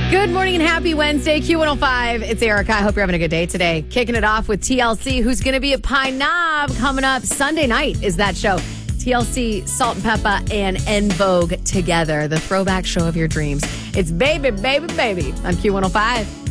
Good morning and happy Wednesday, Q105. It's Erica. I hope you're having a good day today. Kicking it off with TLC, who's going to be at Pine Knob coming up Sunday night is that show. TLC, Salt and Peppa, and En Vogue together. The throwback show of your dreams. It's Baby, Baby, Baby on Q105.